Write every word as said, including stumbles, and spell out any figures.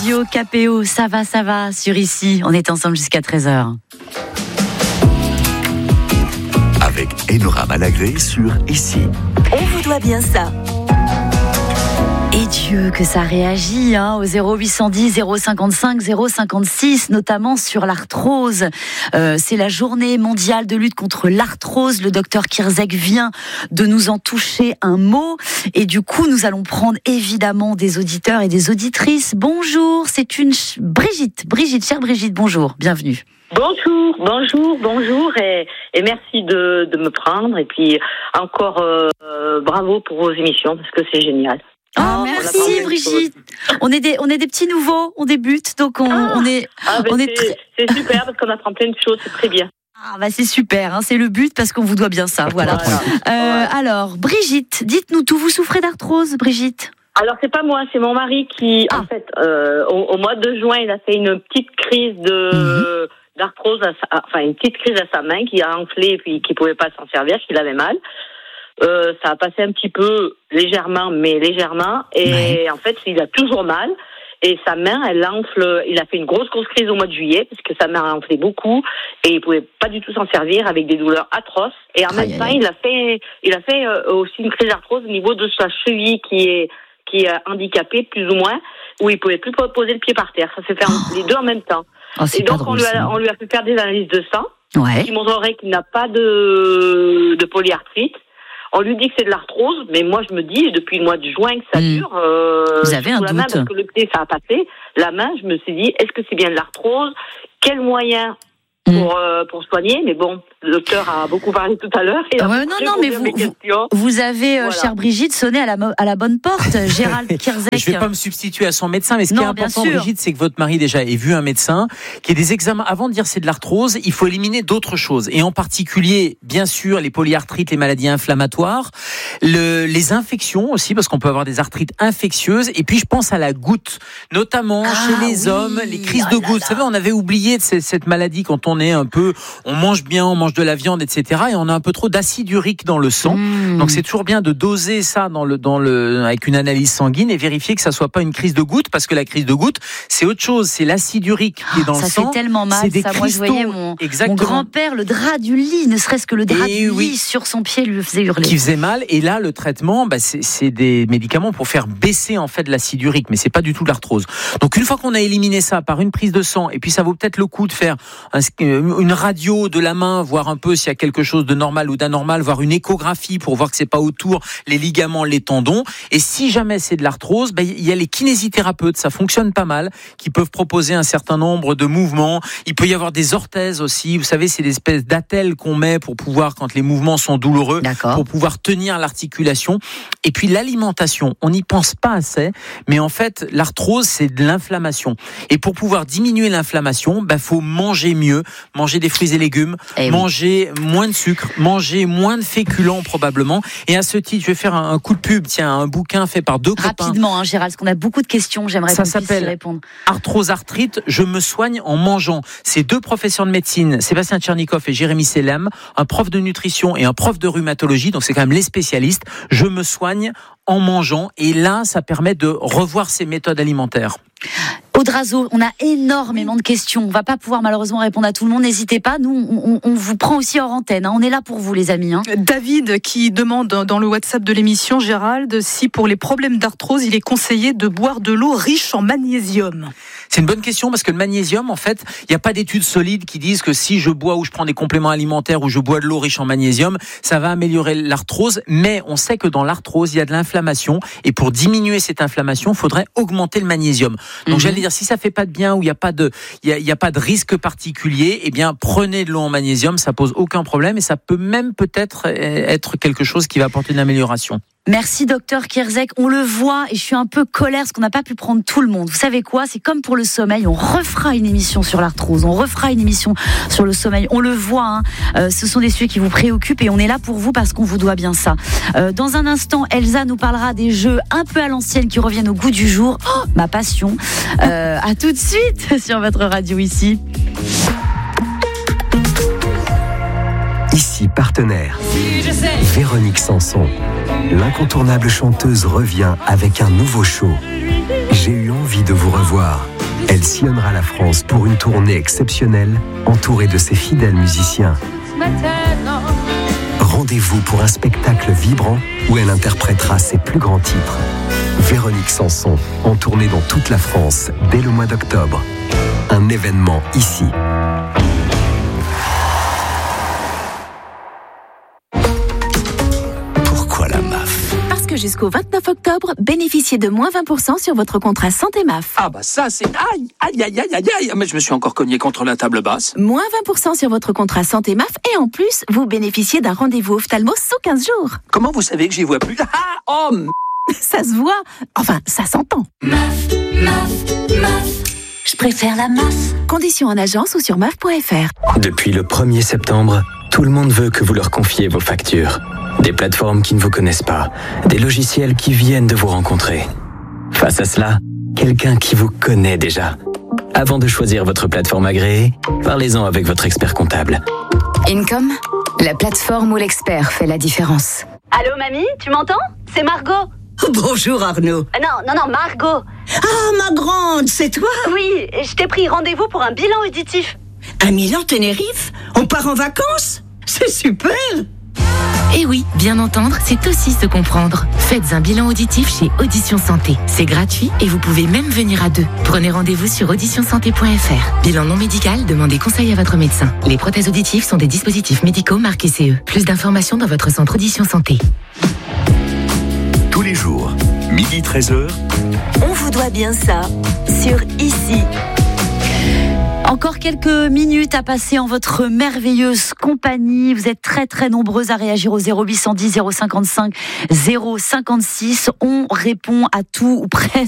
Radio K P O, ça va, ça va, sur Ici. On est ensemble jusqu'à treize heures. Avec Enora Malagré sur Ici. On vous doit bien ça. Et Dieu, que ça réagit hein, au zéro huit cent dix, zéro cinquante-cinq, zéro cinquante-six, notamment sur l'arthrose. Euh, c'est la journée mondiale de lutte contre l'arthrose. Le docteur Kirzek vient de nous en toucher un mot. Et du coup, nous allons prendre évidemment des auditeurs et des auditrices. Bonjour, c'est une ch- Brigitte. Brigitte, chère Brigitte, bonjour, bienvenue. Bonjour, bonjour, bonjour et, et merci de, de me prendre. Et puis encore euh, bravo pour vos émissions parce que c'est génial. Ah, oh, merci Brigitte. On est des on est des petits nouveaux, on débute donc on, ah, on est ah ben on c'est, est très... c'est super parce qu'on apprend plein de choses, c'est très bien. Ah bah c'est super, hein, c'est le but parce qu'on vous doit bien ça, voilà. voilà. Euh, ouais. Alors Brigitte, dites-nous tout, vous souffrez d'arthrose, Brigitte? Alors c'est pas moi, c'est mon mari qui ah. en fait euh, au, au mois de juin il a fait une petite crise de mm-hmm. d'arthrose, à sa, enfin une petite crise à sa main qui a enflé puis qui pouvait pas s'en servir, qu'il avait mal. Euh, ça a passé un petit peu légèrement, mais légèrement. Et ouais. en fait, il a toujours mal. Et sa main, elle enfle. Il a fait une grosse, grosse crise au mois de juillet parce que sa main a enflé beaucoup et il pouvait pas du tout s'en servir avec des douleurs atroces. Et en aïe, même temps, aïe. il a fait, il a fait euh, aussi une crise d'arthrose au niveau de sa cheville qui est, qui est handicapée plus ou moins, où il pouvait plus poser le pied par terre. Ça s'est fait oh. les deux en même temps. Oh, et donc, on lui, a, on lui a fait faire des analyses de sang ouais. qui montreraient qu'il n'a pas de, de polyarthrite. On lui dit que c'est de l'arthrose, mais moi je me dis, depuis le mois de juin que ça mmh. dure, euh, vous avez un la doute main, parce que le pied ça a passé, la main, je me suis dit, est-ce que c'est bien de l'arthrose? Quel moyen pour, euh, pour soigner? Mais bon, le docteur a beaucoup parlé tout à l'heure. Et ouais, non, non, mais vous, vous, vous avez, euh, voilà. chère Brigitte, sonné à la, à la bonne porte, Gérald Kirzek. Je ne vais pas me substituer à son médecin, mais ce non, qui est important, Brigitte, c'est que votre mari déjà ait vu un médecin, qui ait des examens. Avant de dire c'est de l'arthrose, il faut éliminer d'autres choses. Et en particulier, bien sûr, les polyarthrites, les maladies inflammatoires, le, les infections aussi, parce qu'on peut avoir des arthrites infectieuses. Et puis, je pense à la goutte, notamment ah, chez les oui. hommes, les crises oh de goutte. Vous savez, on avait oublié de cette, cette maladie quand on est un peu, on mange bien, on mange de la viande, et cetera. Et on a un peu trop d'acide urique dans le sang. Mmh. Donc, c'est toujours bien de doser ça dans le, dans le, avec une analyse sanguine et vérifier que ça soit pas une crise de goutte, parce que la crise de goutte, c'est autre chose. C'est l'acide urique qui est dans ça le sang. Ça fait tellement mal. C'est des ça, cristaux. Moi, je voyais mon, mon grand-père, le drap du lit, ne serait-ce que le drap et du oui. lit sur son pied lui faisait hurler. Qui faisait mal. Et là, le traitement, bah, c'est, c'est des médicaments pour faire baisser, en fait, l'acide urique. Mais c'est pas du tout de l'arthrose. Donc, une fois qu'on a éliminé ça par une prise de sang, et puis ça vaut peut-être le coup de faire un, une radio de la main, voir un peu s'il y a quelque chose de normal ou d'anormal, voir une échographie pour voir que c'est pas autour les ligaments, les tendons. Et si jamais c'est de l'arthrose, ben, il y a les kinésithérapeutes, ça fonctionne pas mal, qui peuvent proposer un certain nombre de mouvements. Il peut y avoir des orthèses aussi. Vous savez, c'est l'espèce d'attelle qu'on met pour pouvoir, quand les mouvements sont douloureux, D'accord. pour pouvoir tenir l'articulation. Et puis l'alimentation, on n'y pense pas assez, mais en fait, l'arthrose, c'est de l'inflammation. Et pour pouvoir diminuer l'inflammation, ben, faut manger mieux, manger des fruits et légumes, eh manger oui. moins de sucre, manger moins de féculents probablement. Et à ce titre, je vais faire un, un coup de pub. Tiens, un bouquin fait par deux copains. Rapidement, hein, Gérald, parce qu'on a beaucoup de questions. J'aimerais ça qu'on puisse y répondre. Arthrose arthrite, je me soigne en mangeant. C'est deux professeurs de médecine, Sébastien Tchernikov et Jérémy Selem, un prof de nutrition et un prof de rhumatologie. Donc c'est quand même les spécialistes. Je me soigne en mangeant. Et là, ça permet de revoir ses méthodes alimentaires. Audrazo, on a énormément de questions. On va pas pouvoir malheureusement répondre à tout le monde. N'hésitez pas. Nous, on, on vous prend aussi hors antenne. Hein. On est là pour vous, les amis. Hein. David qui demande dans le WhatsApp de l'émission, Gérald, si pour les problèmes d'arthrose, il est conseillé de boire de l'eau riche en magnésium. C'est une bonne question parce que le magnésium, en fait, il n'y a pas d'études solides qui disent que si je bois ou je prends des compléments alimentaires ou je bois de l'eau riche en magnésium, ça va améliorer l'arthrose. Mais on sait que dans l'arthrose, il y a de l'inflammation. Et pour diminuer cette inflammation, il faudrait augmenter le magnésium. Donc, mmh. j'allais dire, si ça fait pas de bien ou il n'y a pas de, il y a, il y a pas de risque particulier, eh bien, prenez de l'eau en magnésium, ça pose aucun problème et ça peut même peut-être être quelque chose qui va apporter une amélioration. Merci docteur Kirzek, on le voit et je suis un peu colère parce qu'on n'a pas pu prendre tout le monde. Vous savez quoi, c'est comme pour le sommeil, on refera une émission sur l'arthrose, on refera une émission sur le sommeil, on le voit, hein. euh, ce sont des sujets qui vous préoccupent et on est là pour vous parce qu'on vous doit bien ça. Euh, dans un instant, Elsa nous parlera des jeux un peu à l'ancienne qui reviennent au goût du jour, oh, ma passion. Euh, à tout de suite sur votre radio ici. Ici partenaire, Véronique Sanson, l'incontournable chanteuse revient avec un nouveau show. J'ai eu envie de vous revoir. Elle sillonnera la France pour une tournée exceptionnelle, entourée de ses fidèles musiciens. Rendez-vous pour un spectacle vibrant où elle interprétera ses plus grands titres. Véronique Sanson, en tournée dans toute la France dès le mois d'octobre. Un événement ici. Pourquoi la M A F ? Parce que jusqu'au vingt-neuf octobre, bénéficiez de moins vingt pour cent sur votre contrat santé M A F. Ah bah ça c'est... Aïe, aïe, aïe, aïe, aïe, aïe. Mais je me suis encore cogné contre la table basse. Moins vingt pour cent sur votre contrat santé M A F et en plus, vous bénéficiez d'un rendez-vous ophtalmo sous quinze jours. Comment vous savez que j'y vois plus? Ah, oh, m- Ça se voit. Enfin, ça s'entend. M A F, M A F, M A F. Je préfère la M A F. Conditions en agence ou sur M A F point F R. Depuis le premier septembre, tout le monde veut que vous leur confiez vos factures. Des plateformes qui ne vous connaissent pas, des logiciels qui viennent de vous rencontrer. Face à cela, quelqu'un qui vous connaît déjà. Avant de choisir votre plateforme agréée, parlez-en avec votre expert comptable. Income, la plateforme où l'expert fait la différence. Allô mamie, tu m'entends? C'est Margot. Bonjour Arnaud. Euh, non, non, non, Margot. Ah, ma grande, c'est toi? Oui, je t'ai pris rendez-vous pour un bilan auditif. À Milan, Tenerife? On part en vacances? C'est super! Eh oui, bien entendre, c'est aussi se comprendre. Faites un bilan auditif chez Audition Santé. C'est gratuit et vous pouvez même venir à deux. Prenez rendez-vous sur audition santé point F R. Bilan non médical, demandez conseil à votre médecin. Les prothèses auditives sont des dispositifs médicaux marqués C E. Plus d'informations dans votre centre Audition Santé. Tous les jours, midi treize heures. On vous doit bien ça sur Ici. Encore quelques minutes à passer en votre merveilleuse compagnie. Vous êtes très très nombreux à réagir au zéro huit cent dix, zéro cinquante-cinq, zéro cinquante-six. On répond à tout ou presque